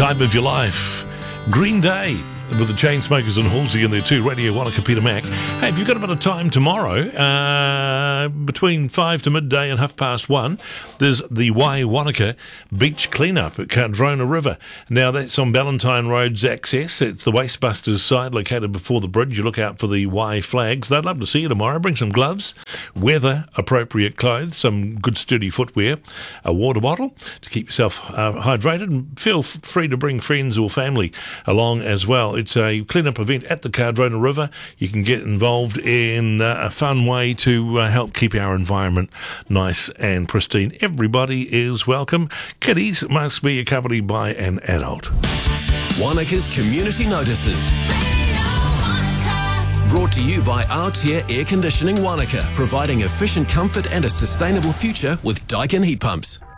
Time of Your Life. Green Day with the Chainsmokers and Halsey and their two Radio Wanaka Peter Mac. Hey, if you've got a bit of time tomorrow, between 5 to midday and 1:30, there's the Wanaka Beach Cleanup at Cardrona River. Now, that's on Ballantyne Road's access. It's the Wastebusters side located before the bridge. You look out for the Y flags. They'd love to see you tomorrow. Bring some gloves, weather-appropriate clothes, some good sturdy footwear, a water bottle to keep yourself hydrated, and feel free to bring friends or family along as well. It's a clean-up event at the Cardrona River. You can get involved in a fun way to help keep our environment nice and pristine. Everybody is welcome. Kiddies must be accompanied by an adult. Wanaka's Community Notices. Brought to you by Aotea Air Conditioning Wanaka, providing efficient comfort and a sustainable future with Daikin heat pumps.